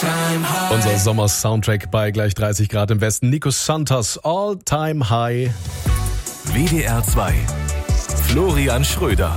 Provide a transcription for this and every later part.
Unser Sommer-Soundtrack bei gleich 30 Grad im Westen. Nico Santos, All Time High. WDR 2. Florian Schröder.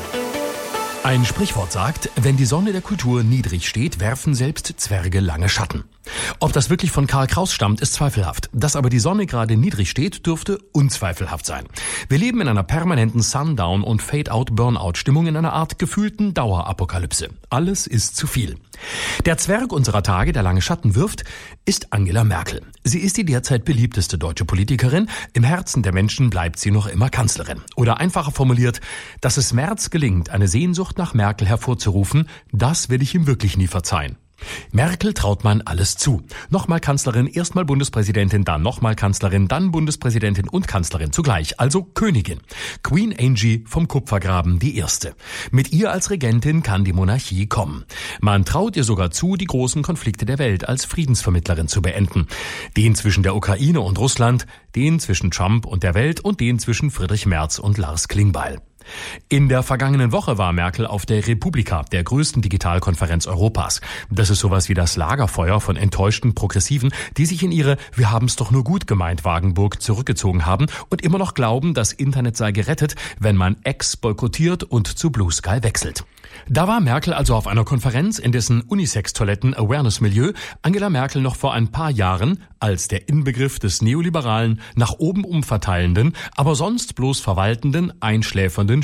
Ein Sprichwort sagt, wenn die Sonne der Kultur niedrig steht, werfen selbst Zwerge lange Schatten. Ob das wirklich von Karl Kraus stammt, ist zweifelhaft. Dass aber die Sonne gerade niedrig steht, dürfte unzweifelhaft sein. Wir leben in einer permanenten Sundown- und Fade-out-Burnout-Stimmung, in einer Art gefühlten Dauerapokalypse. Alles ist zu viel. Der Zwerg unserer Tage, der lange Schatten wirft, ist Angela Merkel. Sie ist die derzeit beliebteste deutsche Politikerin. Im Herzen der Menschen bleibt sie noch immer Kanzlerin. Oder einfacher formuliert, dass es Merz gelingt, eine Sehnsucht nach Merkel hervorzurufen, das will ich ihm wirklich nie verzeihen. Merkel traut man alles zu. Nochmal Kanzlerin, erstmal Bundespräsidentin, dann nochmal Kanzlerin, dann Bundespräsidentin und Kanzlerin zugleich, also Königin. Queen Angie vom Kupfergraben, die erste. Mit ihr als Regentin kann die Monarchie kommen. Man traut ihr sogar zu, die großen Konflikte der Welt als Friedensvermittlerin zu beenden. Den zwischen der Ukraine und Russland, den zwischen Trump und der Welt und den zwischen Friedrich Merz und Lars Klingbeil. In der vergangenen Woche war Merkel auf der Republika, der größten Digitalkonferenz Europas. Das ist sowas wie das Lagerfeuer von enttäuschten Progressiven, die sich in ihre "Wir haben's doch nur gut gemeint" Wagenburg zurückgezogen haben und immer noch glauben, das Internet sei gerettet, wenn man X boykottiert und zu Blue Sky wechselt. Da war Merkel also auf einer Konferenz, in dessen Unisex-Toiletten-Awareness-Milieu Angela Merkel noch vor ein paar Jahren als der Inbegriff des neoliberalen, nach oben umverteilenden, aber sonst bloß verwaltenden, einschläfernden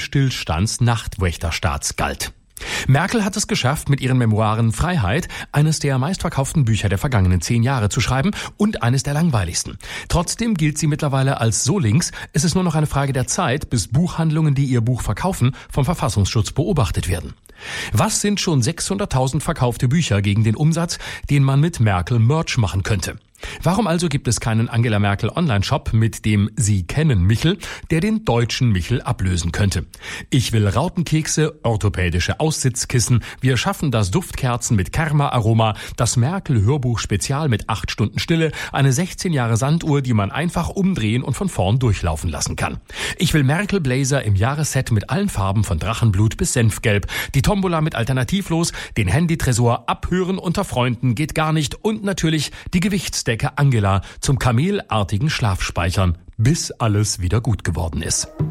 Stillstands-Nachtwächterstaats galt. Merkel hat es geschafft, mit ihren Memoiren Freiheit eines der meistverkauften Bücher der vergangenen 10 Jahre zu schreiben und eines der langweiligsten. Trotzdem gilt sie mittlerweile als so links, es ist nur noch eine Frage der Zeit, bis Buchhandlungen, die ihr Buch verkaufen, vom Verfassungsschutz beobachtet werden. Was sind schon 600.000 verkaufte Bücher gegen den Umsatz, den man mit Merkel Merch machen könnte? Warum also gibt es keinen Angela Merkel Online-Shop mit dem Sie kennen Michel, der den deutschen Michel ablösen könnte? Ich will Rautenkekse, orthopädische Aussitzkissen, wir schaffen das Duftkerzen mit Kerma-Aroma, das Merkel-Hörbuch-Spezial mit 8 Stunden Stille, eine 16 Jahre Sanduhr, die man einfach umdrehen und von vorn durchlaufen lassen kann. Ich will Merkel-Blazer im Jahresset mit allen Farben von Drachenblut bis Senfgelb, die Tombola mit Alternativlos, den Handy-Tresor abhören unter Freunden geht gar nicht und natürlich die Gewichtsdecke Angela zum kamelartigen Schlafspeichern, bis alles wieder gut geworden ist.